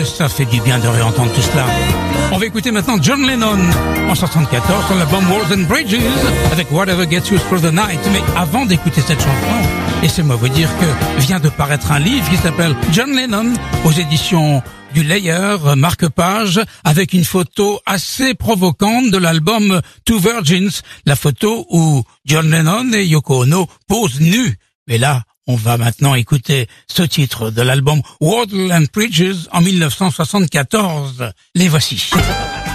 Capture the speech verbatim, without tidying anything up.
Ça fait du bien de réentendre tout cela. On va écouter maintenant John Lennon en soixante-quatorze sur l'album Walls and Bridges avec Whatever Gets You Through the Night. Mais avant d'écouter cette chanson, laissez-moi vous dire que vient de paraître un livre qui s'appelle John Lennon aux éditions du Layer, marque-page, avec une photo assez provocante de l'album Two Virgins, la photo où John Lennon et Yoko Ono posent nus. Mais là, on va maintenant écouter ce titre de l'album Walls and Bridges en mille neuf cent soixante-quatorze. Les voici.